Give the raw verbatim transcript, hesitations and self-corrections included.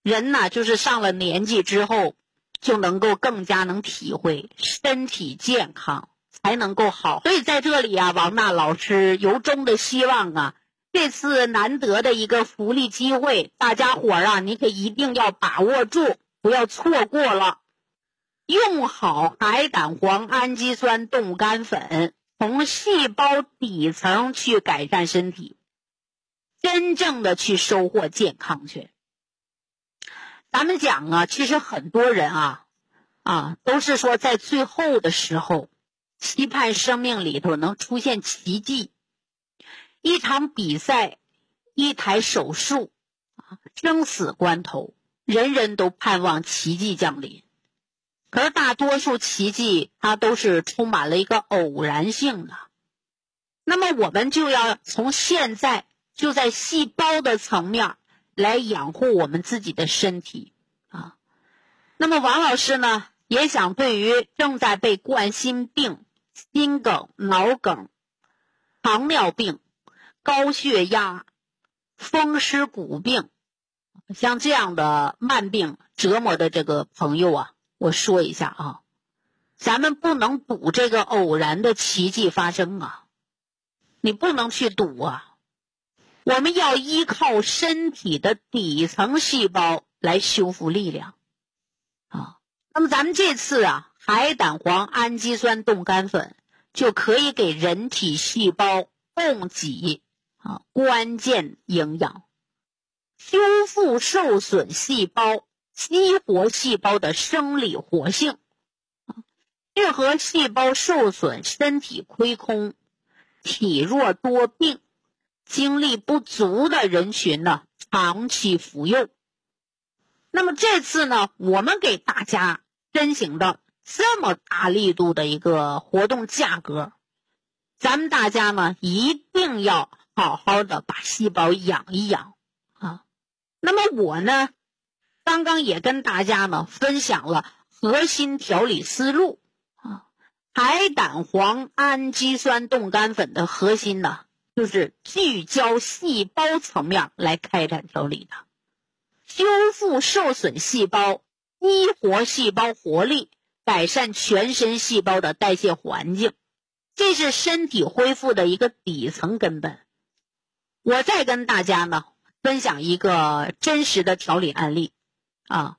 人呢，就是上了年纪之后，就能够更加能体会身体健康才能够好。所以在这里啊，王娜老师由衷的希望啊，这次难得的一个福利机会，大家伙儿啊，你可一定要把握住，不要错过了。用好海胆黄氨基酸冻干粉，从细胞底层去改善身体，真正的去收获健康去。咱们讲啊，其实很多人啊啊都是说在最后的时候期盼生命里头能出现奇迹，一场比赛，一台手术啊，生死关头，人人都盼望奇迹降临。可是大多数奇迹它都是充满了一个偶然性的。那么我们就要从现在就在细胞的层面来养护我们自己的身体啊。那么王老师呢，也想对于正在被冠心病、心梗、脑梗、糖尿病、高血压、风湿骨病，像这样的慢病折磨的这个朋友啊，我说一下啊，咱们不能赌这个偶然的奇迹发生啊，你不能去赌啊。我们要依靠身体的底层细胞来修复力量啊。那么咱们这次啊，海胆黄氨基酸冻干粉就可以给人体细胞供给啊关键营养，修复受损细胞，激活细胞的生理活性，适合细胞受损、身体亏空、体弱多病、精力不足的人群呢，长期服用。那么这次呢，我们给大家申请的这么大力度的一个活动价格，咱们大家呢一定要好好的把细胞养一养啊。那么我呢，刚刚也跟大家呢分享了核心调理思路啊。海胆黄氨基酸冻干粉的核心呢，就是聚焦细胞层面来开展调理的，修复受损细胞，激活细胞活力，改善全身细胞的代谢环境，这是身体恢复的一个底层根本。我再跟大家呢分享一个真实的调理案例啊。